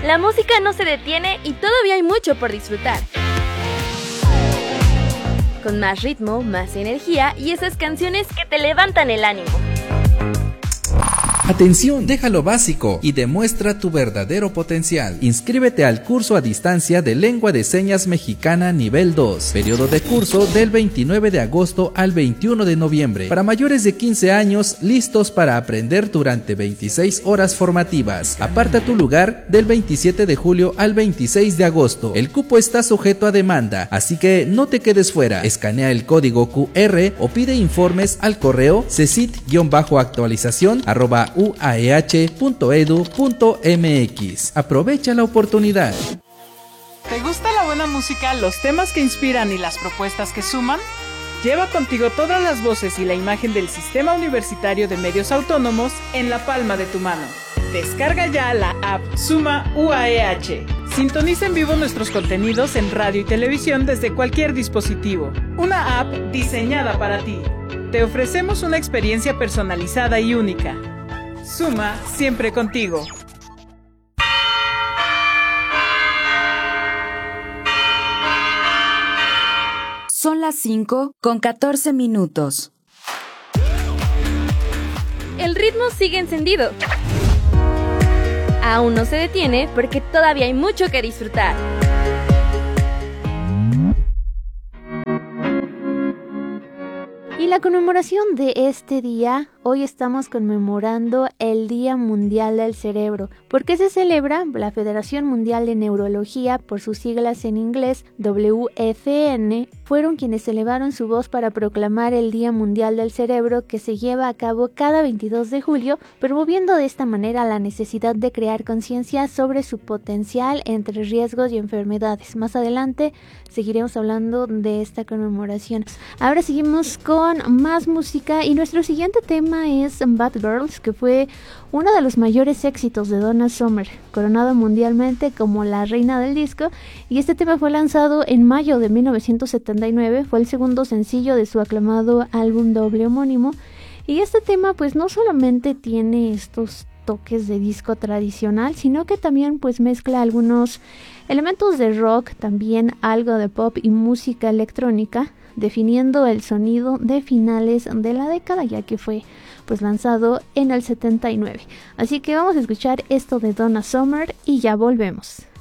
La música no se detiene y todavía hay mucho por disfrutar. Con más ritmo, más energía y esas canciones que te levantan el ánimo. Atención, deja lo básico y demuestra tu verdadero potencial. Inscríbete al curso a distancia de Lengua de Señas Mexicana Nivel 2. Periodo de curso del 29 de agosto al 21 de noviembre. Para mayores de 15 años, listos para aprender durante 26 horas formativas. Aparta tu lugar del 27 de julio al 26 de agosto. El cupo está sujeto a demanda, así que no te quedes fuera. Escanea el código QR o pide informes al correo cesit-actualización@uaeh.edu.mx. Aprovecha la oportunidad. ¿Te gusta la buena música, los temas que inspiran y las propuestas que suman? Lleva contigo todas las voces y la imagen del Sistema Universitario de Medios Autónomos en la palma de tu mano. Descarga ya la app Suma UAEH. Sintoniza en vivo nuestros contenidos en radio y televisión desde cualquier dispositivo. Una app diseñada para ti. Te ofrecemos una experiencia personalizada y única. Suma siempre contigo. Son las 5:14. El ritmo sigue encendido. Aún no se detiene porque todavía hay mucho que disfrutar. Y la conmemoración de este día, hoy estamos conmemorando el Día Mundial del Cerebro. ¿Por qué se celebra? La Federación Mundial de Neurología, por sus siglas en inglés WFN, fueron quienes elevaron su voz para proclamar el Día Mundial del Cerebro, que se lleva a cabo cada 22 de julio, promoviendo de esta manera la necesidad de crear conciencia sobre su potencial entre riesgos y enfermedades. Más adelante seguiremos hablando de esta conmemoración. Ahora seguimos con más música y nuestro siguiente tema es Bad Girls, que fue uno de los mayores éxitos de Donna Summer, coronada mundialmente como la reina del disco, y este tema fue lanzado en mayo de 1979, fue el segundo sencillo de su aclamado álbum doble homónimo, y este tema pues no solamente tiene estos toques de disco tradicional, sino que también pues mezcla algunos elementos de rock, también algo de pop y música electrónica, definiendo el sonido de finales de la década, ya que fue pues lanzado en el 79. Así que vamos a escuchar esto de Donna Summer y ya volvemos.